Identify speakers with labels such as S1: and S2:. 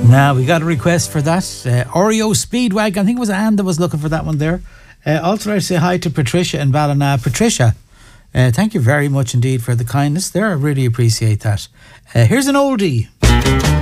S1: Now, we got a request for that. Oreo Speedwagon. I think it was Anne that was looking for that one there. Also, I say hi to Patricia in Ballina. Patricia, thank you very much indeed for the kindness there. I really appreciate that. Here's an oldie.